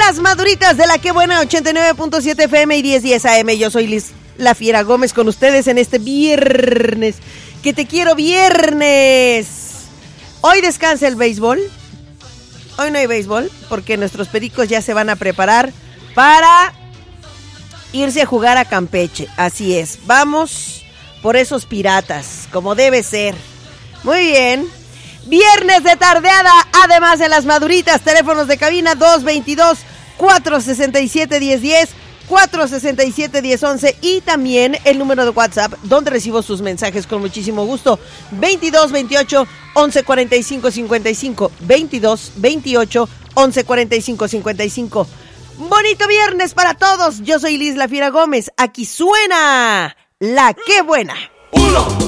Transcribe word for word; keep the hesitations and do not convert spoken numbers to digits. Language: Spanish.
las Maduritas de la Qué Buena ochenta y nueve punto siete F M y diez diez A M. Yo soy Liz La Fiera Gómez con ustedes en este viernes. Que te quiero viernes. Hoy descansa el béisbol. Hoy no hay béisbol porque nuestros pericos ya se van a preparar para irse a jugar a Campeche. Así es, vamos por esos piratas, como debe ser. Muy bien. Viernes de tardeada, además de las Maduritas, teléfonos de cabina dos veintidós, cuatrocientos sesenta y siete, diez diez, cuatrocientos sesenta y siete, diez once y también el número de WhatsApp donde recibo sus mensajes con muchísimo gusto, veintidós, veintiocho, once, cuarenta y cinco, cincuenta y cinco, veintidós, veintiocho, once, cuarenta y cinco, cincuenta y cinco. Bonito viernes para todos, yo soy Liz La Fiera Gómez, aquí suena La Qué Buena. Uno.